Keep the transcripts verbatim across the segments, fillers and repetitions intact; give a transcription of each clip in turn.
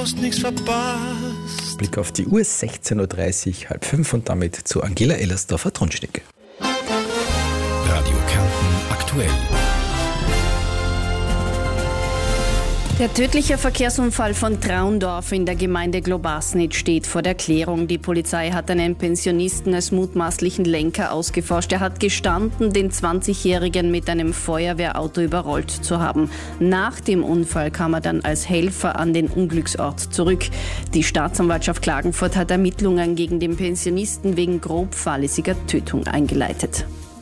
hast nichts verpasst. Blick auf die Uhr, sechzehn Uhr dreißig, halb fünf und damit zu Angela Ellersdorfer Tonstücke. Radio Kärnten aktuell. Der tödliche Verkehrsunfall von Traundorf in der Gemeinde Globasnitz steht vor der Klärung. Die Polizei hat einen Pensionisten als mutmaßlichen Lenker ausgeforscht. Er hat gestanden, den zwanzigjährigen mit einem Feuerwehrauto überrollt zu haben. Nach dem Unfall kam er dann als Helfer an den Unglücksort zurück. Die Staatsanwaltschaft Klagenfurt hat Ermittlungen gegen den Pensionisten wegen grob fahrlässiger Tötung eingeleitet.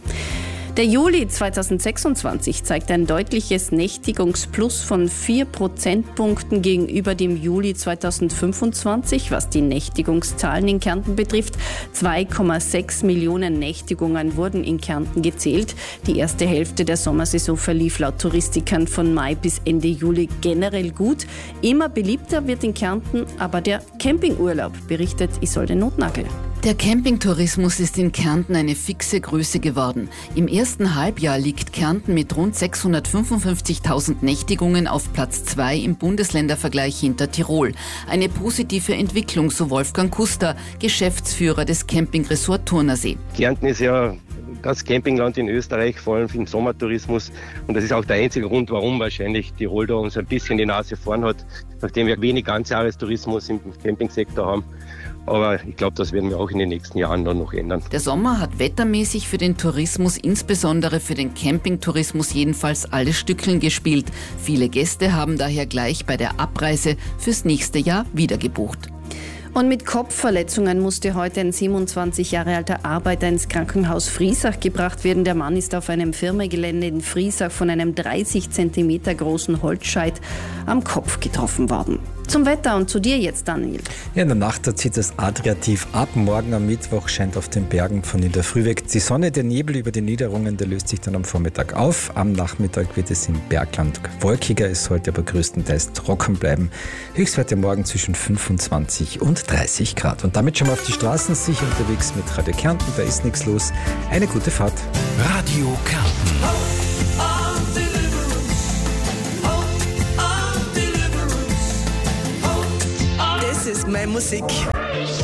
Der Juli zweitausendsechsundzwanzig zeigt ein deutliches Nächtigungsplus von vier Prozentpunkten gegenüber dem Juli zweitausendfünfundzwanzig, was die Nächtigungszahlen in Kärnten betrifft. zwei Komma sechs Millionen Nächtigungen wurden in Kärnten gezählt. Die erste Hälfte der Sommersaison verlief laut Touristikern von Mai bis Ende Juli generell gut. Immer beliebter wird in Kärnten aber der Campingurlaub, berichtet Isolde Notnagel. Der Campingtourismus ist in Kärnten eine fixe Größe geworden. Im ersten Halbjahr liegt Kärnten mit rund sechshundertfünfundfünfzigtausend Nächtigungen auf Platz zwei im Bundesländervergleich hinter Tirol. Eine positive Entwicklung, so Wolfgang Kuster, Geschäftsführer des Campingresort Turnersee. Kärnten ist ja das Campingland in Österreich, vor allem für den Sommertourismus. Und das ist auch der einzige Grund, warum wahrscheinlich Tirol da uns ein bisschen die Nase vorn hat, nachdem wir wenig Ganzjahrestourismus im Campingsektor haben. Aber ich glaube, das werden wir auch in den nächsten Jahren dann noch ändern. Der Sommer hat wettermäßig für den Tourismus, insbesondere für den Campingtourismus jedenfalls alle Stückeln gespielt. Viele Gäste haben daher gleich bei der Abreise fürs nächste Jahr wieder gebucht. Und mit Kopfverletzungen musste heute ein siebenundzwanzig Jahre alter Arbeiter ins Krankenhaus Friesach gebracht werden. Der Mann ist auf einem Firmengelände in Friesach von einem dreißig Zentimeter großen Holzscheit am Kopf getroffen worden. Zum Wetter und zu dir jetzt, Daniel. Ja, in der Nacht da zieht das Adria-Tief ab. Morgen am Mittwoch scheint auf den Bergen von in der Früh weg die Sonne. Der Nebel über den Niederungen, der löst sich dann am Vormittag auf. Am Nachmittag wird es im Bergland wolkiger. Es sollte aber größtenteils trocken bleiben. Höchstwerte morgen zwischen fünfundzwanzig und dreißig Grad. Und damit schon mal auf die Straßen, sicher unterwegs mit Radio Kärnten. Da ist nichts los. Eine gute Fahrt. Radio Kärnten. Das ist meine Musik.